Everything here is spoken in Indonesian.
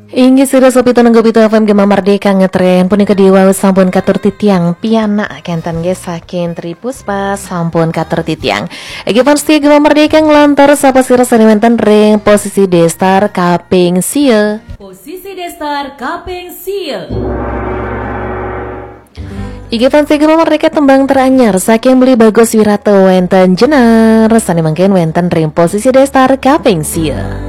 Inggih sudah sopi nunggu pitu FM Gema Merdeka ngetren punika diwau sampun katur titiang piana kenten ge saking Tripuspa sampun katur titiang. Iki pasti Gema Merdeka ngelantar sapa sira saniwenten ring posisi destar kaping sieu. Posisi destar kaping sieu. Iki pasti Gema Merdeka tembang teranyar saking beli Bagus Wirato wenten jenar sani mangken wenten ring posisi destar kaping sieu.